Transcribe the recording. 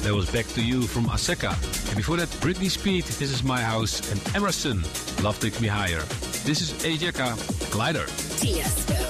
That was Back to You from Aseka. And before that, Britney Speed, This Is My House, and Emerson, Love Takes Me Higher. This is Ejeka, Glider. Tiesto.